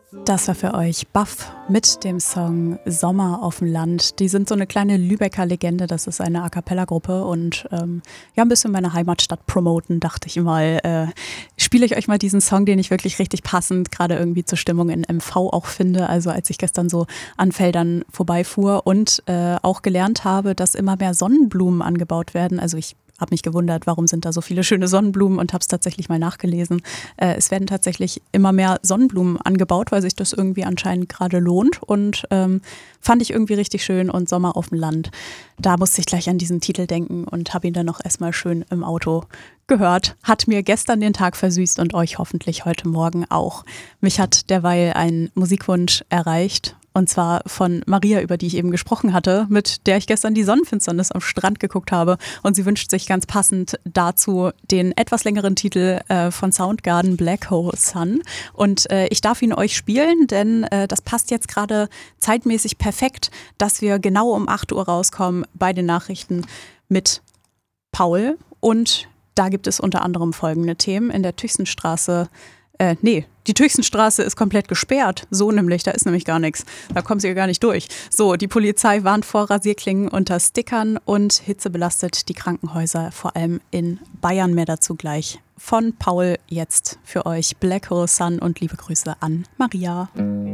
Das war für euch Buff mit dem Song Sommer auf dem Land. Die sind so eine kleine Lübecker Legende, das ist eine A-Cappella-Gruppe und ja, ein bisschen meine Heimatstadt promoten, dachte ich mal. Spiele ich euch mal diesen Song, den ich wirklich richtig passend gerade irgendwie zur Stimmung in MV auch finde. Also als ich gestern so an Feldern vorbeifuhr und auch gelernt habe, dass immer mehr Sonnenblumen angebaut werden. Also ich habe mich gewundert, warum sind da so viele schöne Sonnenblumen und habe es tatsächlich mal nachgelesen. Es werden tatsächlich immer mehr Sonnenblumen angebaut, weil sich das irgendwie anscheinend gerade lohnt und fand ich irgendwie richtig schön und Sommer auf dem Land. Da musste ich gleich an diesen Titel denken und habe ihn dann noch erstmal schön im Auto gehört. Hat mir gestern den Tag versüßt und euch hoffentlich heute Morgen auch. Mich hat derweil ein Musikwunsch erreicht. Und zwar von Maria, über die ich eben gesprochen hatte, mit der ich gestern die Sonnenfinsternis am Strand geguckt habe. Und sie wünscht sich ganz passend dazu den etwas längeren Titel von Soundgarden, Black Hole Sun. Und ich darf ihn euch spielen, denn das passt jetzt gerade zeitmäßig perfekt, dass wir genau um 8 Uhr rauskommen bei den Nachrichten mit Paul. Und da gibt es unter anderem folgende Themen. In der Tüchsenstraße die Tüchsenstraße ist komplett gesperrt. So nämlich, da ist nämlich gar nichts. Da kommen sie ja gar nicht durch. So, die Polizei warnt vor Rasierklingen unter Stickern und Hitze belastet die Krankenhäuser, vor allem in Bayern. Mehr dazu gleich von Paul jetzt für euch. Black Hole Sun und liebe Grüße an Maria.